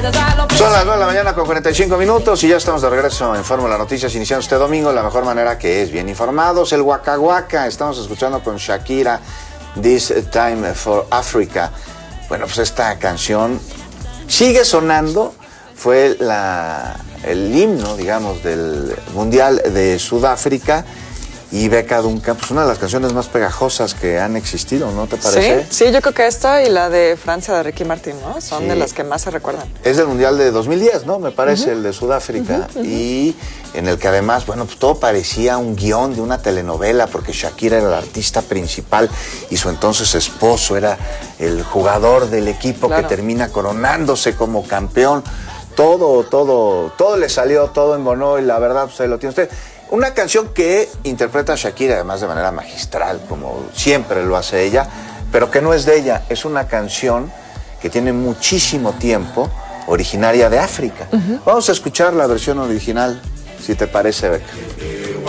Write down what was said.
Son las 9 de la mañana con 45 minutos y ya estamos de regreso en Fórmula Noticias, iniciando este domingo la mejor manera que es, bien informados. El Waka Waka, estamos escuchando con Shakira, This Time for Africa. Bueno, pues esta canción sigue sonando, fue el himno, digamos, del Mundial de Sudáfrica. Y Beca Duncan, pues una de las canciones más pegajosas que han existido, ¿no te parece? Sí, yo creo que esta y la de Francia de Ricky Martin, ¿no? Son de las que más se recuerdan. Es del Mundial de 2010, ¿no? Me parece, el de Sudáfrica. Y en el que además, bueno, pues todo parecía un guión de una telenovela, porque Shakira era la artista principal y su entonces esposo era el jugador del equipo que termina coronándose como campeón. Todo le salió, todo embonó y la verdad, pues ahí lo tiene usted. Una canción que interpreta a Shakira, además de manera magistral, como siempre lo hace ella, pero que no es de ella. Es una canción que tiene muchísimo tiempo, originaria de África. Vamos a escuchar la versión original, si te parece, Beca.